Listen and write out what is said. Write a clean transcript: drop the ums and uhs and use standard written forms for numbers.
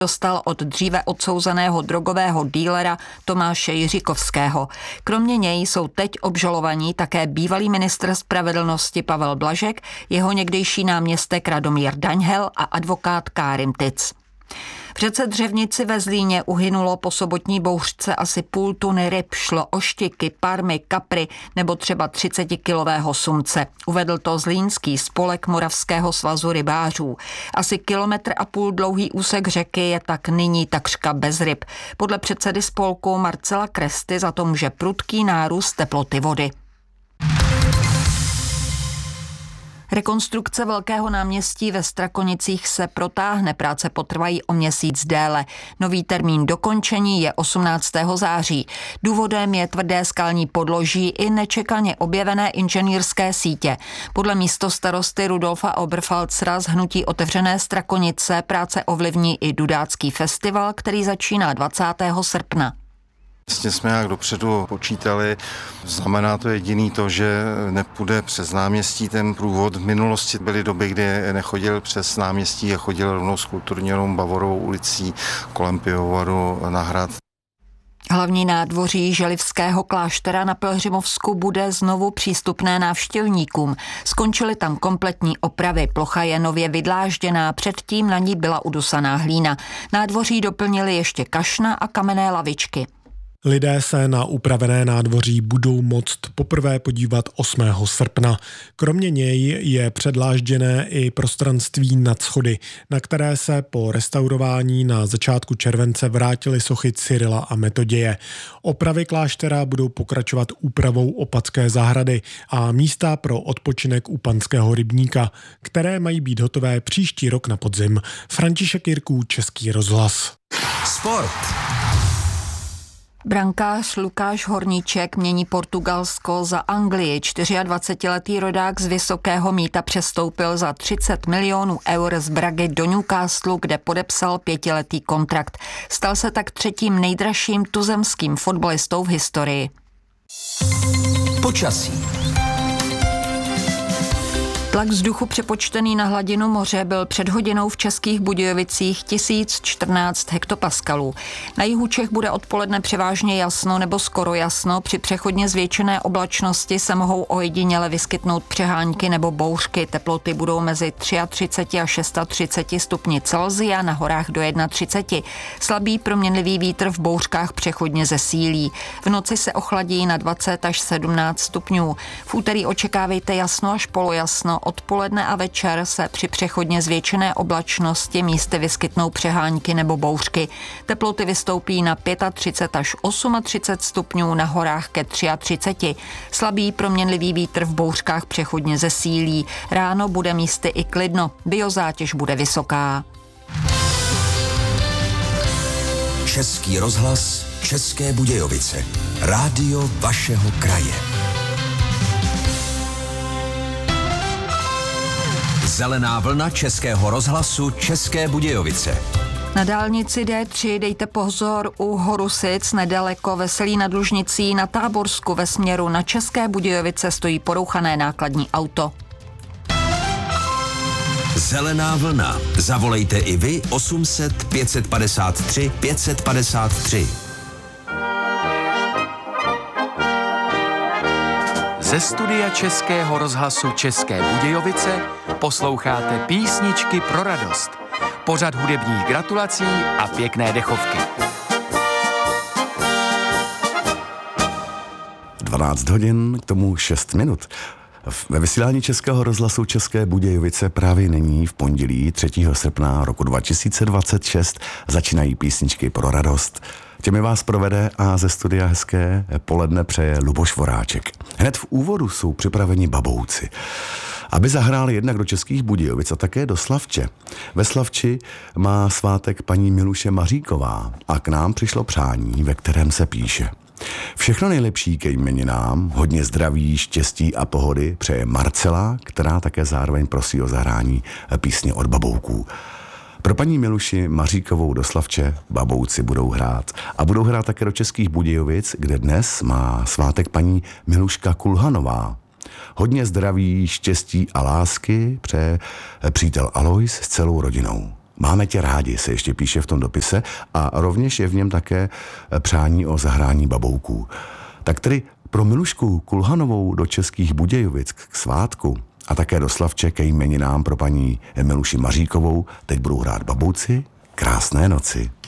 dostal od dříve odsouzeného drogového dílera Tomáše Jiříkovského. Kromě něj jsou teď obžalovaní také bývalý ministr spravedlnosti Pavel Blažek, jeho někdejší náměstek Radomír Daňhel a advokát Kárim Tic. V řece Dřevnici ve Zlíně uhynulo po sobotní bouřce asi půl tuny ryb, šlo o štiky, parmy, kapry nebo třeba 30kilového sumce. Uvedl to Zlínský spolek Moravského svazu rybářů. Asi 1,5 kilometru dlouhý úsek řeky je tak nyní takřka bez ryb. Podle předsedy spolku Marcela Kresty za to může prudký nárůst teploty vody. Rekonstrukce Velkého náměstí ve Strakonicích se protáhne, práce potrvají o měsíc déle. Nový termín dokončení je 18. září. Důvodem je tvrdé skalní podloží i nečekaně objevené inženýrské sítě. Podle místostarosty Rudolfa Oberfalzera z hnutí Otevřené Strakonice práce ovlivní i Dudácký festival, který začíná 20. srpna. Vlastně jsme jak dopředu počítali, znamená to jediný to, že nepůjde přes náměstí ten průvod. V minulosti byly doby, kdy nechodil přes náměstí a chodil rovnou s kulturní Bavorovou ulicí kolem pivovaru na hrad. Hlavní nádvoří Želivského kláštera na Pelhřimovsku bude znovu přístupné návštěvníkům. Skončily tam kompletní opravy, plocha je nově vydlážděná, předtím na ní byla udusaná hlína. Nádvoří doplnili ještě kašna a kamenné lavičky. Lidé se na upravené nádvoří budou moct poprvé podívat 8. srpna. Kromě něj je předlážděné i prostranství nad schody, na které se po restaurování na začátku července vrátily sochy Cyrila a Metoděje. Opravy kláštera budou pokračovat úpravou Opatské zahrady a místa pro odpočinek u Panského rybníka, které mají být hotové příští rok na podzim. František Jirků, Český rozhlas. Sport. Brankář Lukáš Horníček mění Portugalsko za Anglii. 24letý rodák z Vysokého Mýta přestoupil za 30 milionů eur z Bragy do Newcastlu, kde podepsal 5letý kontrakt. Stal se tak třetím nejdražším tuzemským fotbalistou v historii. Počasí. Tlak vzduchu přepočtený na hladinu moře byl před hodinou v Českých Budějovicích 1014 hektopaskalů. Na jihu Čech bude odpoledne převážně jasno nebo skoro jasno. Při přechodně zvětšené oblačnosti se mohou ojediněle vyskytnout přehánky nebo bouřky. Teploty budou mezi 33 a 36 stupni Celsia, na horách do 31. Slabý proměnlivý vítr v bouřkách přechodně zesílí. V noci se ochladí na 20 až 17 stupňů. V úterý očekávejte jasno až polojasno. Odpoledne a večer se při přechodně zvětšené oblačnosti místy vyskytnou přehánky nebo bouřky. Teploty vystoupí na 35 až 38 stupňů, na horách ke 33. Slabý proměnlivý vítr v bouřkách přechodně zesílí. Ráno bude místy i klidno, biozátěž bude vysoká. Český rozhlas, České Budějovice. Rádio vašeho kraje. Zelená vlna Českého rozhlasu České Budějovice. Na dálnici D3 dejte pozor u Horusic, nedaleko Veselí nad Lužnicí, na Táborsku ve směru na České Budějovice stojí porouchané nákladní auto. Zelená vlna. Zavolejte i vy 800 553 553. Ze studia Českého rozhlasu České Budějovice posloucháte Písničky pro radost. Pořad hudebních gratulací a pěkné dechovky. 12 hodin, k tomu 6 minut. Ve vysílání Českého rozhlasu České Budějovice právě nyní v pondělí 3. srpna roku 2026 začínají Písničky pro radost. Těmi vás provede a ze studia hezké poledne přeje Luboš Voráček. Hned v úvodu jsou připraveni babouci, aby zahráli jednak do Českých Budějovic a také do Slavče. Ve Slavči má svátek paní Miluše Maříková a k nám přišlo přání, ve kterém se píše: všechno nejlepší ke jmeninám, hodně zdraví, štěstí a pohody přeje Marcela, která také zároveň prosí o zahrání písně od babouků. Pro paní Miluši Maříkovou do Slavče babouci budou hrát. A budou hrát také do Českých Budějovic, kde dnes má svátek paní Miluška Kulhanová. Hodně zdraví, štěstí a lásky přeje přítel Alois s celou rodinou. Máme tě rádi, se ještě píše v tom dopise a rovněž je v něm také přání o zahrání babouků. Tak tedy pro Milušku Kulhanovou do Českých Budějovic k svátku a také do Slavče ke jmeninám pro paní Miluši Maříkovou teď budou hrát Babouci Krásné noci.